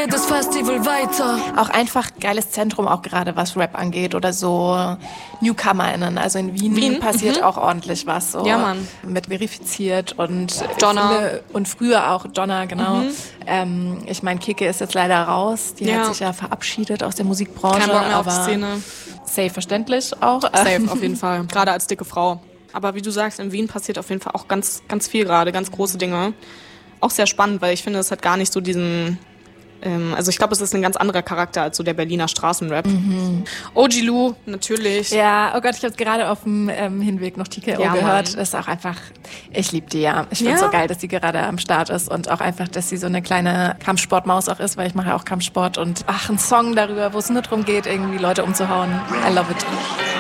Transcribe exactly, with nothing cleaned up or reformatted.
jedes Festival weiter. Auch einfach geiles Zentrum, auch gerade was Rap angeht oder so NewcomerInnen. Also in Wien, Wien? passiert Mhm. auch ordentlich was. So Ja, Mann. Mit verifiziert und Donna. Finde, und früher auch Donna, genau. Mhm. Ähm, ich meine, Kike ist jetzt leider raus. Die Ja. hat sich ja verabschiedet aus der Musikbranche. Kein Bock mehr auf aber die Szene. Safe verständlich auch. Safe, auf jeden Fall. Gerade als dicke Frau. Aber wie du sagst, in Wien passiert auf jeden Fall auch ganz, ganz viel gerade, ganz große Dinge. Auch sehr spannend, weil ich finde, es hat gar nicht so diesen... Ähm, also ich glaube, es ist ein ganz anderer Charakter als so der Berliner Straßenrap. Mhm. O G Lou, natürlich. Ja, oh Gott, ich habe gerade auf dem ähm, Hinweg noch T K O Ja, gehört. Mann. Das ist auch einfach, ich liebe die, ja. Ich finde Ja? so geil, dass sie gerade am Start ist und auch einfach, dass sie so eine kleine Kampfsportmaus auch ist, weil ich mache ja auch Kampfsport und ach, ein Song darüber, wo es nur darum geht, irgendwie Leute umzuhauen. I love it.